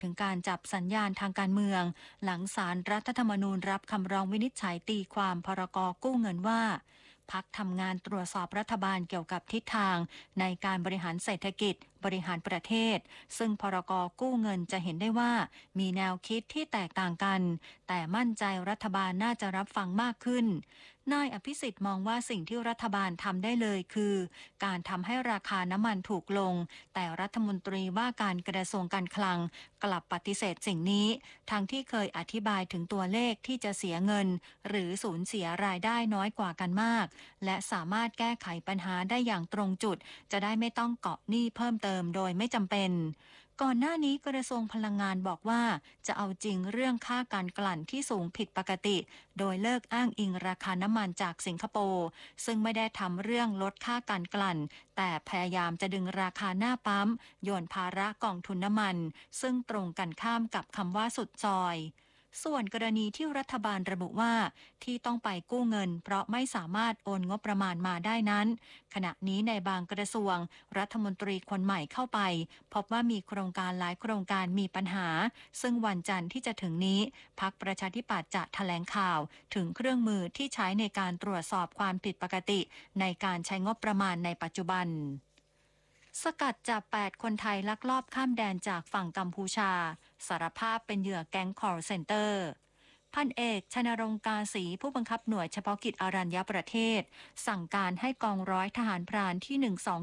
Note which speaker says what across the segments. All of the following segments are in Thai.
Speaker 1: ถึงการจับสัญญาณทางการเมืองหลังศาลรัฐธรรมนูญรับคำร้องวินิจฉัยตีความพรก.กู้เงินว่าพรรคทำงานตรวจสอบรัฐบาลเกี่ยวกับทิศทางในการบริหารเศรษฐกิจบริหารประเทศซึ่งพรก.กู้เงินจะเห็นได้ว่ามีแนวคิดที่แตกต่างกันแต่มั่นใจรัฐบาลน่าจะรับฟังมากขึ้นนายอภิสิทธิ์มองว่าสิ่งที่รัฐบาลทำได้เลยคือการทำให้ราคาน้ำมันถูกลงแต่รัฐมนตรีว่าการกระทรวงการคลังกลับปฏิเสธสิ่งนี้ทั้งที่เคยอธิบายถึงตัวเลขที่จะเสียเงินหรือสูญเสียรายได้น้อยกว่ากันมากและสามารถแก้ไขปัญหาได้อย่างตรงจุดจะได้ไม่ต้องเกาะหนี้เพิ่มเติมโดยไม่จำเป็นก่อนหน้านี้กระทรวงพลังงานบอกว่าจะเอาจริงเรื่องค่าการกลั่นที่สูงผิดปกติโดยเลิกอ้างอิงราคาน้ำมันจากสิงคโปร์ซึ่งไม่ได้ทำเรื่องลดค่าการกลั่นแต่พยายามจะดึงราคาหน้าปั๊มโยนภาระกองทุนน้ำมันซึ่งตรงกันข้ามกับคำว่าสุดซอยส่วนกรณีที่รัฐบาลระบุว่าที่ต้องไปกู้เงินเพราะไม่สามารถโอนงบประมาณมาได้นั้นขณะนี้ในบางกระทรวงรัฐมนตรีคนใหม่เข้าไปพบว่ามีโครงการหลายโครงการมีปัญหาซึ่งวันจันทร์ที่จะถึงนี้พรรคประชาธิปัตย์จะแถลงข่าวถึงเครื่องมือที่ใช้ในการตรวจสอบความผิดปกติในการใช้งบประมาณในปัจจุบันสกัดจับ8คนไทยลักลอบข้ามแดนจากฝั่งกัมพูชาสารภาพเป็นเหยื่อแก๊ง call center พันเอกชนรงค์กาศรีผู้บังคับหน่วยเฉพาะกิจอรัญญประเทศสั่งการให้กองร้อยทหารพรานที่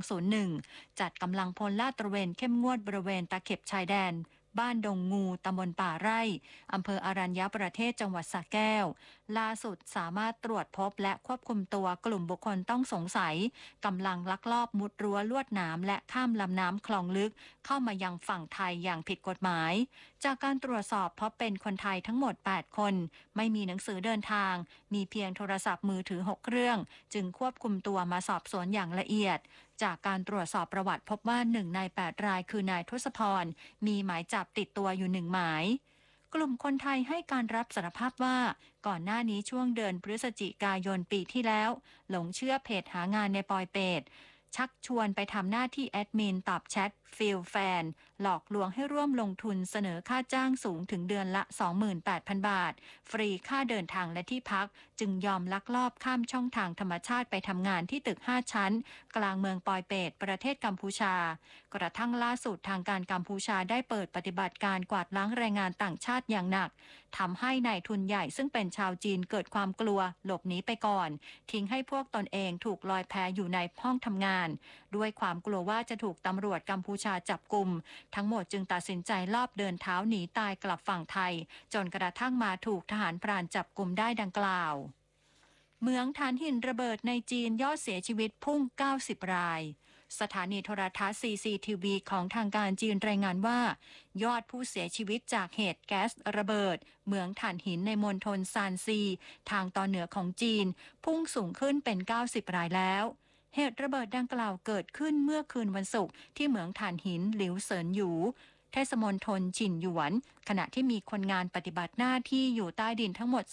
Speaker 1: 1201จัดกำลังพลลาดตระเวนเข้มงวดบริเวณตะเข็บชายแดนบ้านดงงูตำบลป่าไร่อำเภออรัญญประเทศจังหวัดสระแก้วล่าสุดสามารถตรวจพบและควบคุมตัวกลุ่มบุคคลต้องสงสัยกำลังลักลอบมุดรั้วลวดหนามและข้ามลำน้ำคลองลึกเข้ามายังฝั่งไทยอย่างผิดกฎหมายจากการตรวจสอบพบเป็นคนไทยทั้งหมด8คนไม่มีหนังสือเดินทางมีเพียงโทรศัพท์มือถือ6เครื่องจึงควบคุมตัวมาสอบสวนอย่างละเอียดจากการตรวจสอบประวัติพบว่า1ใน8รายคือนายทศพรมีหมายจับติดตัวอยู่1หมายกลุ่มคนไทยให้การรับสารภาพว่าก่อนหน้านี้ช่วงเดือนพฤศจิกายนปีที่แล้วหลงเชื่อเพจหางานในปอยเปตชักชวนไปทำหน้าที่แอดมินตอบแชทฟีลแฟนหลอกลวงให้ร่วมลงทุนเสนอค่าจ้างสูงถึงเดือนละ 28,000 บาทฟรีค่าเดินทางและที่พักจึงยอมลักลอบข้ามช่องทางธรรมชาติไปทำงานที่ตึก5ชั้นกลางเมืองปอยเปตประเทศกัมพูชากระทั่งล่าสุดทางการกัมพูชาได้เปิดปฏิบัติการกวาดล้างแรงงานต่างชาติอย่างหนักทำให้นายทุนใหญ่ซึ่งเป็นชาวจีนเกิดความกลัวหลบหนีไปก่อนทิ้งให้พวกตนเองถูกลอยแพอยู่ในห้องทำงานด้วยความกลัวว่าจะถูกตำรวจกัมพูชาจับกุมทั้งหมดจึงตัดสินใจลอบเดินเท้าหนีตายกลับฝั่งไทยจนกระทั่งมาถูกทหารพรานจับกุมได้ดังกล่าวเหมืองถ่านหินระเบิดในจีนยอดเสียชีวิตพุ่ง90รายสถานีโทรทัศน์ CCTV ของทางการจีนรายงานว่ายอดผู้เสียชีวิตจากเหตุแก๊สระเบิดเหมืองถ่านหินในมณฑลซานซีทางตอนเหนือของจีนพุ่งสูงขึ้นเป็น90รายแล้วเหตุระเบิดดังกล่าวเกิดขึ้นเมื่อคืนวันศุกร์ที่เหมืองถ่านหินหลิวเซินหยูเทศมณฑลฉินหยวนขณะที่มีคนงานปฏิบัติหน้าที่อยู่ใต้ดินทั้งหมด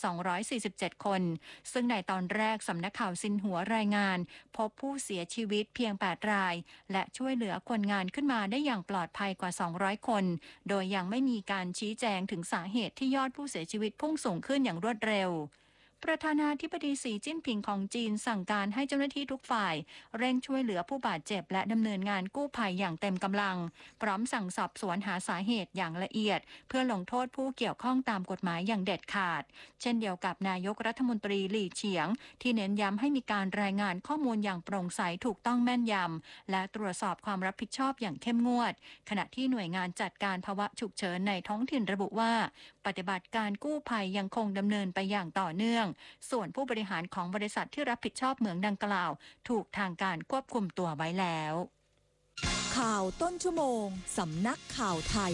Speaker 1: 247คนซึ่งในตอนแรกสำนักข่าวซินหัวรายงานพบผู้เสียชีวิตเพียง8รายและช่วยเหลือคนงานขึ้นมาได้อย่างปลอดภัยกว่า200คนโดยยังไม่มีการชี้แจงถึงสาเหตุที่ยอดผู้เสียชีวิตพุ่งสูงขึ้นอย่างรวดเร็วประธานาธิบดีสีจิ้นผิงของจีนสั่งการให้เจ้าหน้าที่ทุกฝ่ายเร่งช่วยเหลือผู้บาดเจ็บและดำเนินงานกู้ภัยอย่างเต็มกำลังพร้อมสั่งสอบสวนหาสาเหตุอย่างละเอียดเพื่อลงโทษผู้เกี่ยวข้องตามกฎหมายอย่างเด็ดขาดเช่นเดียวกับนายกรัฐมนตรีหลี่เฉียงที่เน้นย้ำให้มีการรายงานข้อมูลอย่างโปร่งใสถูกต้องแม่นยำและตรวจสอบความรับผิดชอบอย่างเข้มงวดขณะที่หน่วยงานจัดการภาวะฉุกเฉินในท้องถิ่นระบุว่าปฏิบัติการกู้ภัยยังคงดำเนินไปอย่างต่อเนื่องส่วนผู้บริหารของบริษัทที่รับผิดชอบเหมืองดังกล่าวถูกทางการควบคุมตัวไว้แล้ว
Speaker 2: ข่าวต้นชั่วโมงสำนักข่าวไทย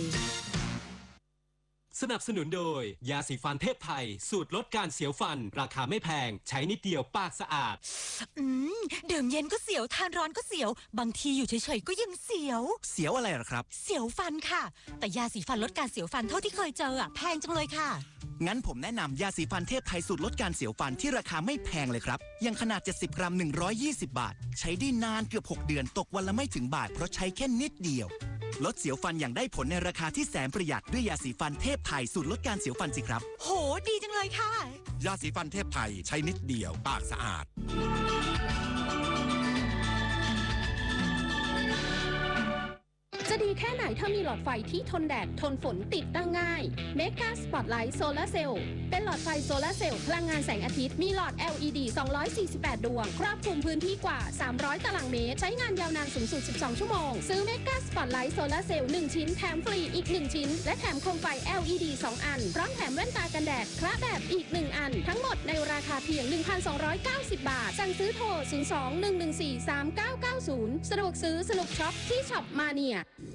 Speaker 3: สนับสนุนโดยยาสีฟันเทพไทยสูตรลดการเสียวฟันราคาไม่แพงใช้นิดเดียวปากสะอาด
Speaker 2: ดื่มเย็นก็เสียวทานร้อนก็เสียวบางทีอยู่เฉยๆก็ยังเสียว
Speaker 4: เสียวอะไรหรอครับ
Speaker 2: เสียวฟันค่ะแต่ยาสีฟันลดการเสียวฟันเท่าที่เคยเจอแพงจังเลยค่ะ
Speaker 4: งั้นผมแนะนำยาสีฟันเทพไทยสูตรลดการเสียวฟันที่ราคาไม่แพงเลยครับอย่างขนาด70กรัม120บาทใช้ได้นานเกือบ6เดือนตกวันละไม่ถึงบาทเพราะใช้แค่นิดเดียวลดเสียวฟันอย่างได้ผลในราคาที่แสนประหยัดด้วยยาสีฟันเทพไทยสูตรลดการเสียวฟันสิครับ
Speaker 2: โหดีจังเลยค่ะ
Speaker 5: ยาสีฟันเทพไทยใช้นิดเดียวปากสะอาด
Speaker 6: จะดีแค่ไหนถ้ามีหลอดไฟที่ทนแดดทนฝนติดตั้งง่าย Mega Spotlight Solar Cell เป็นหลอดไฟโซลาร์เซลล์พลังงานแสงอาทิตย์มีหลอด LED 248 ดวงครอบคลุมพื้นที่กว่า 300 ตารางเมตร ใช้งานยาวนานสูงสุด 12 ชั่วโมง ซื้อ Mega Spotlight Solar Cell 1 ชิ้นแถมฟรีอีก 1 ชิ้น และแถมโคมไฟ LED 2 อัน พร้อมแถมแว่นตากันแดดคละแบบอีก 1 อัน ทั้งหมดในราคาเพียง 1,290 บาท สั่งซื้อโทร 02-114-3990 สะดวกซื้อสนุกช็อปที่ช็อปมาเนีย